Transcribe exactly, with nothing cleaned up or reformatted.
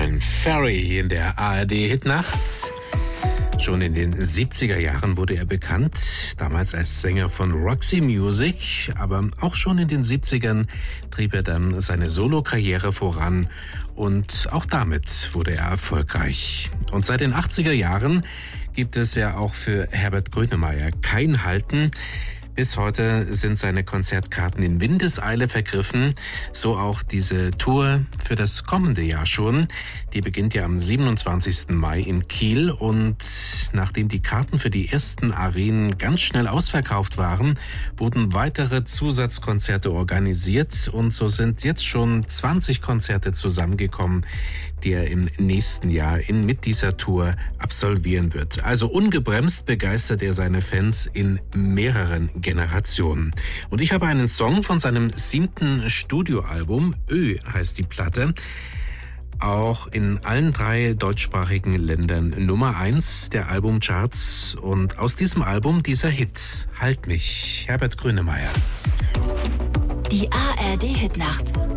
Brian Ferry hier in der A R D-Hitnacht. Schon in den siebziger Jahren wurde er bekannt, damals als Sänger von Roxy Music, aber auch schon in den siebzigern trieb er dann seine Solokarriere voran und auch damit wurde er erfolgreich. Und seit den achtziger Jahren gibt es ja auch für Herbert Grönemeyer kein Halten. Bis heute sind seine Konzertkarten in Windeseile vergriffen, so auch diese Tour für das kommende Jahr schon. Die beginnt ja am siebenundzwanzigsten Mai in Kiel und nachdem die Karten für die ersten Arenen ganz schnell ausverkauft waren, wurden weitere Zusatzkonzerte organisiert und so sind jetzt schon zwanzig Konzerte zusammengekommen, die er im nächsten Jahr in, mit dieser Tour absolvieren wird. Also ungebremst begeistert er seine Fans in mehreren Generationen. Und ich habe einen Song von seinem siebten Studioalbum, Ö heißt die Platte, auch in allen drei deutschsprachigen Ländern Nummer eins der Albumcharts. Und aus diesem Album dieser Hit, Halt mich, Herbert Grönemeyer. Die A R D-Hitnacht